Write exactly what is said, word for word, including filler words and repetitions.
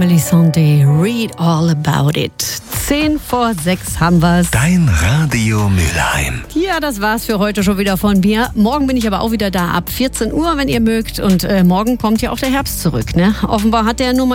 Emily Sandé, Read All About It. Zehn vor sechs haben wir's. Dein Radio Mülheim. Ja, das war's für heute schon wieder von mir. Morgen bin ich aber auch wieder da ab vierzehn Uhr, wenn ihr mögt. Und äh, morgen kommt ja auch der Herbst zurück, ne? Offenbar hat der Nummer